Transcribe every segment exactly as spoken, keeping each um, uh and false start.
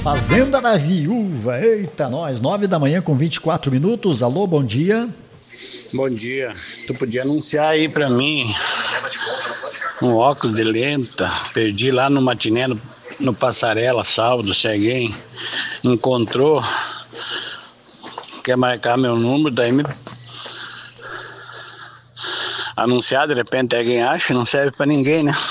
Fazenda da Viúva, eita nós, nove da manhã com vinte e quatro minutos, alô, bom dia. Bom dia, tu podia anunciar aí pra mim um óculos de lenta, perdi lá no matiné, no, no Passarela, sábado, se alguém encontrou, quer marcar meu número, daí me anunciar, de repente alguém acha, não serve pra ninguém, né?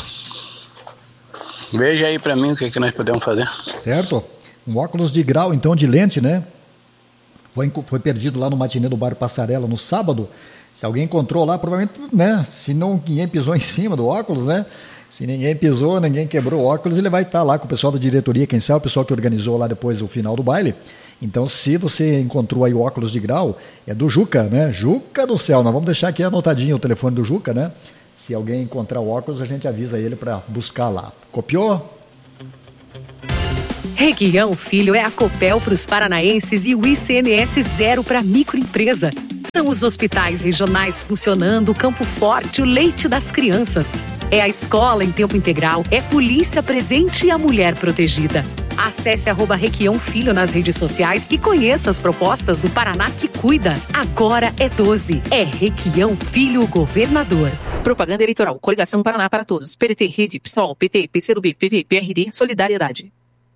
Veja aí pra mim o que, que nós podemos fazer. Certo, um óculos de grau, então, de lente, né? Foi, foi perdido lá no matinê do bairro Passarela no sábado. Se alguém encontrou lá, provavelmente, né? Se não, ninguém pisou em cima do óculos, né? Se ninguém pisou, ninguém quebrou o óculos, ele vai estar lá com o pessoal da diretoria, quem sabe, o pessoal que organizou lá depois o final do baile. Então, se você encontrou aí o óculos de grau, é do Juca, né? Juca do céu, nós vamos deixar aqui anotadinho o telefone do Juca, né? Se alguém encontrar o óculos, a gente avisa ele para buscar lá. Copiou? Requião Filho é a Copel para os paranaenses e o I C M S zero para microempresa. São os hospitais regionais funcionando, o Campo Forte, o leite das crianças. É a escola em tempo integral, é polícia presente e a mulher protegida. Acesse arroba Requião Filho nas redes sociais e conheça as propostas do Paraná que cuida. Agora é doze. É Requião Filho Governador. Propaganda eleitoral. Coligação Paraná para Todos. P D T, Rede, PSOL, P T, P C do B, P V, P R D, Solidariedade.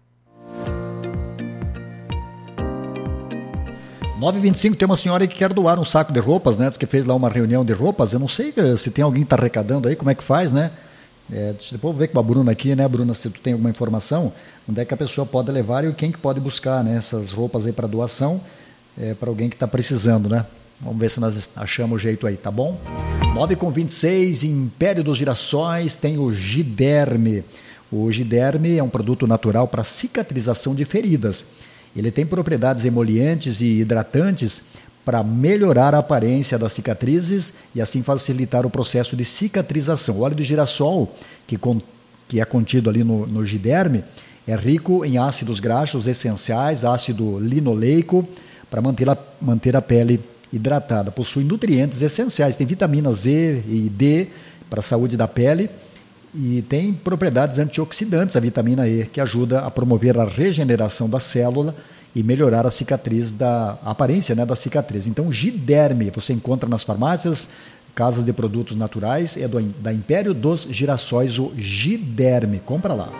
nove e vinte e cinco, tem uma senhora aí que quer doar um saco de roupas, né? Diz que fez lá uma reunião de roupas. Eu não sei se tem alguém que está arrecadando aí, como é que faz, né? É, deixa eu depois ver com a Bruna aqui, né, Bruna, se tu tem alguma informação, onde é que a pessoa pode levar e quem que pode buscar, né, essas roupas aí para doação, é, para alguém que está precisando, né? Vamos ver se nós achamos o jeito aí, tá bom? nove com vinte e seis, Império dos Girassóis tem o Giderme. O Giderme é um produto natural para cicatrização de feridas. Ele tem propriedades emolientes e hidratantes para melhorar a aparência das cicatrizes e assim facilitar o processo de cicatrização. O óleo de girassol, que, con, que é contido ali no, no Giderme, é rico em ácidos graxos essenciais, ácido linoleico, para manter a, manter a pele hidratada. Possui nutrientes essenciais, tem vitamina Z e D para a saúde da pele e tem propriedades antioxidantes, a vitamina E, que ajuda a promover a regeneração da célula e melhorar a cicatriz, da a aparência, né, da cicatriz. Então, Giderme, você encontra nas farmácias, casas de produtos naturais, é do, da Império dos Girassóis, o Giderme. Compra lá.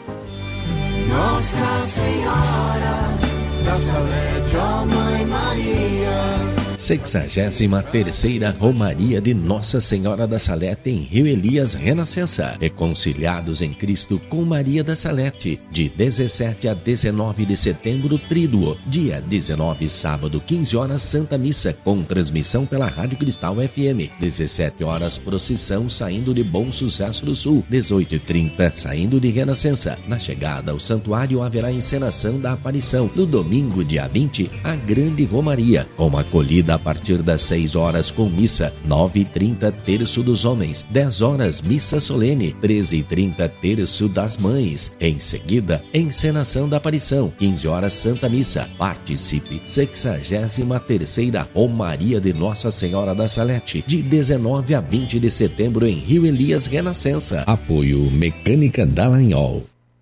Nossa Senhora da Salete, ó Mãe Maria. sexagésima terceira Romaria de Nossa Senhora da Salete em Rio Elias Renascença. Reconciliados em Cristo com Maria da Salete. De dezessete a dezenove de setembro, Tríduo. Dia dezenove, sábado, quinze horas, Santa Missa, com transmissão pela Rádio Cristal F M. dezessete horas, procissão saindo de Bom Sucesso do Sul. dezoito e trinta, saindo de Renascença. Na chegada ao santuário haverá encenação da aparição. No domingo, dia vinte, a Grande Romaria, com acolhida a partir das seis horas com missa, nove e trinta terço dos homens, dez horas missa solene, treze e trinta terço das mães. Em seguida, encenação da aparição, quinze horas Santa Missa. Participe, sexagésima terceira Romaria de Nossa Senhora da Salete, de dezenove a vinte de setembro em Rio Elias Renascença. Apoio Mecânica Dallagnol.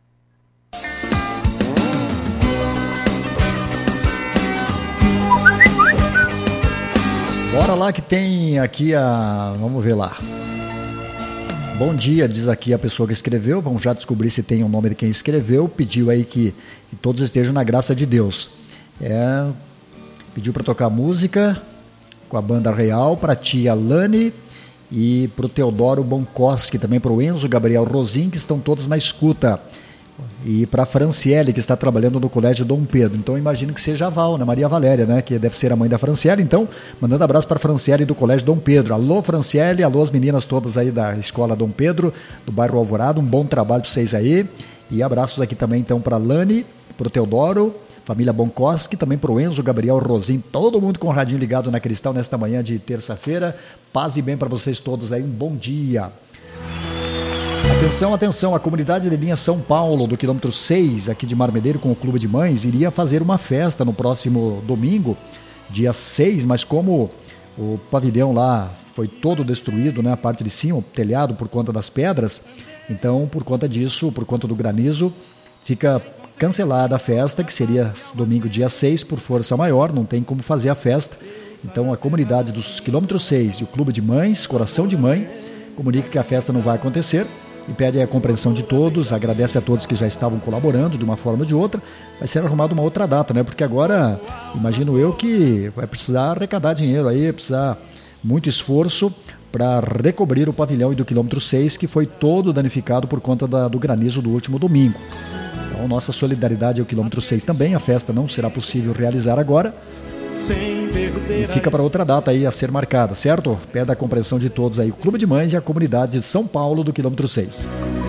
Bora lá que tem aqui a... Vamos ver lá. Bom dia, diz aqui a pessoa que escreveu. Vamos já descobrir se tem o nome de quem escreveu. Pediu aí que, que todos estejam na graça de Deus. É, pediu para tocar música com a Banda Real, para a tia Lani e para o Teodoro Bonkoski, também para o Enzo Gabriel Rosim, que estão todos na escuta. E para a Franciele, que está trabalhando no Colégio Dom Pedro. Então, eu imagino que seja a Val, né? Maria Valéria, né? Que deve ser a mãe da Franciele. Então, mandando abraço para a Franciele do Colégio Dom Pedro. Alô, Franciele, alô, as meninas todas aí da Escola Dom Pedro, do bairro Alvorada. Um bom trabalho para vocês aí. E abraços aqui também, então, para a Lani, para o Teodoro, família Bonkoski, também para o Enzo Gabriel Rosim. Todo mundo com o radinho ligado na Cristal nesta manhã de terça-feira. Paz e bem para vocês todos aí. Um bom dia. Atenção, atenção, a comunidade de linha São Paulo, do quilômetro seis, aqui de Marmeleiro, com o Clube de Mães, iria fazer uma festa no próximo domingo, dia seis, mas como o pavilhão lá foi todo destruído, né, a parte de cima, o telhado, por conta das pedras, então, por conta disso, por conta do granizo, fica cancelada a festa, que seria domingo dia seis, por força maior, não tem como fazer a festa. Então a comunidade dos quilômetro seis e o Clube de Mães, Coração de Mãe, comunica que a festa não vai acontecer e pede a compreensão de todos, agradece a todos que já estavam colaborando de uma forma ou de outra. Vai ser arrumada uma outra data, né? Porque agora, imagino eu que vai precisar arrecadar dinheiro aí, vai precisar muito esforço para recobrir o pavilhão e do quilômetro seis, que foi todo danificado por conta da, do granizo do último domingo. Então, nossa solidariedade ao quilômetro seis também. A festa não será possível realizar agora. E fica para outra data aí a ser marcada, certo? Pede a compreensão de todos aí, o Clube de Mães e a comunidade de São Paulo do quilômetro seis.